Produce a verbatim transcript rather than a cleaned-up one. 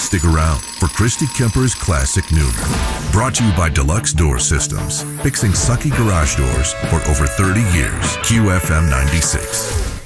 Stick around for Christy Kemper's Classic Nooner. Brought to you by Deluxe Door Systems, fixing sucky garage doors for over thirty years. Q F M ninety-six.